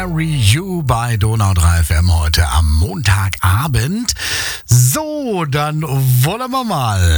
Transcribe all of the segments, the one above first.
Carry You bei Donau 3 FM heute am Montagabend. So, dann wollen wir mal.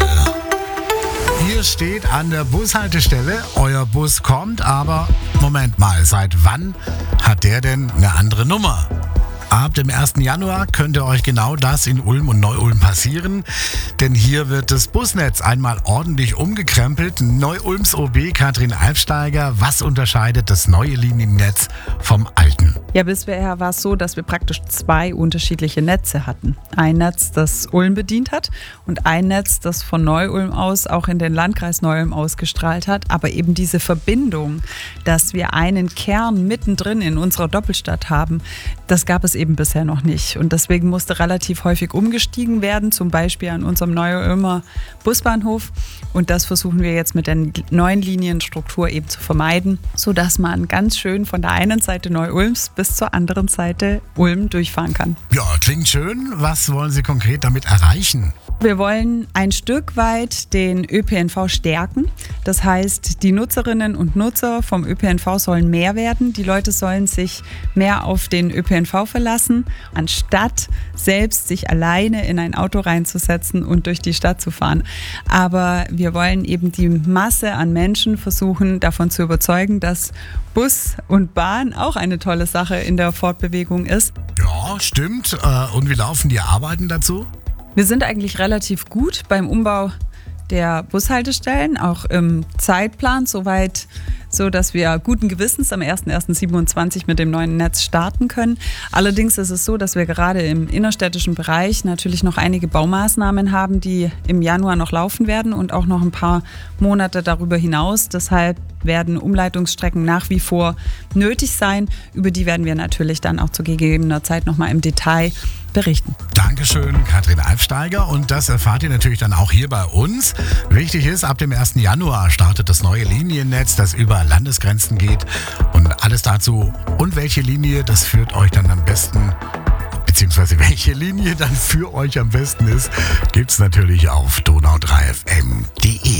Ihr steht an der Bushaltestelle, euer Bus kommt, aber Moment mal, seit wann hat der denn eine andere Nummer? Ab dem 1. Januar könnte euch genau das in Ulm und Neu-Ulm passieren, denn hier wird das Busnetz einmal ordentlich umgekrempelt. Neu-Ulms OB Katrin Alfsteiger, was unterscheidet das neue Liniennetz vom alten? Ja, bisher war es so, dass wir praktisch zwei unterschiedliche Netze hatten. Ein Netz, das Ulm bedient hat und ein Netz, das von Neu-Ulm aus auch in den Landkreis Neu-Ulm ausgestrahlt hat. Aber eben diese Verbindung, dass wir einen Kern mittendrin in unserer Doppelstadt haben, das gab es eben bisher noch nicht. Und deswegen musste relativ häufig umgestiegen werden, zum Beispiel an unserem Neu-Ulmer Busbahnhof. Und das versuchen wir jetzt mit der neuen Linienstruktur eben zu vermeiden, sodass man ganz schön von der einen Seite Neu-Ulms bis zur anderen Seite Ulm durchfahren kann. Ja, klingt schön. Was wollen Sie konkret damit erreichen? Wir wollen ein Stück weit den ÖPNV stärken. Das heißt, die Nutzerinnen und Nutzer vom ÖPNV sollen mehr werden. Die Leute sollen sich mehr auf den ÖPNV verlassen, anstatt selbst sich alleine in ein Auto reinzusetzen und durch die Stadt zu fahren. Aber wir wollen eben die Masse an Menschen versuchen, davon zu überzeugen, dass Bus und Bahn auch eine tolle Sache in der Fortbewegung ist. Ja, stimmt. Und wie laufen die Arbeiten dazu? Wir sind eigentlich relativ gut beim Umbau der Bushaltestellen, auch im Zeitplan, soweit, so dass wir guten Gewissens am 01.01.27 mit dem neuen Netz starten können. Allerdings ist es so, dass wir gerade im innerstädtischen Bereich natürlich noch einige Baumaßnahmen haben, die im Januar noch laufen werden und auch noch ein paar Monate darüber hinaus. Deshalb werden Umleitungsstrecken nach wie vor nötig sein. Über die werden wir natürlich dann auch zu gegebener Zeit nochmal im Detail berichten. Dankeschön, Katrin Alfsteiger. Und das erfahrt ihr natürlich dann auch hier bei uns. Wichtig ist, ab dem 1. Januar startet das neue Liniennetz, das über Landesgrenzen geht. Und alles dazu und welche Linie, das führt euch dann am besten, beziehungsweise welche Linie dann für euch am besten ist, gibt's natürlich auf donau3fm.de.